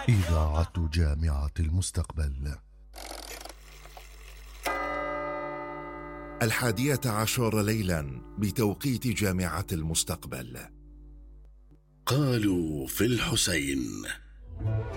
إذاعة جامعة المستقبل. 11 ليلا بتوقيت جامعة المستقبل. قالوا في الحسين.